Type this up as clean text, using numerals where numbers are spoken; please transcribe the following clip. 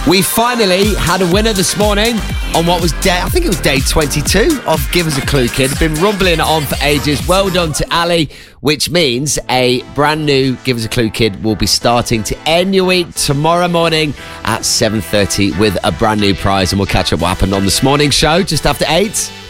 We finally had a winner this morning on what was I think it was day 22 of Give Us a Clue Kid. Been rumbling it on for ages. Well done to Ali, which means a brand new Give Us a Clue Kid will be starting to end your week tomorrow morning at 7:30 with a brand new prize, and we'll catch up what happened on this morning's show just after 8.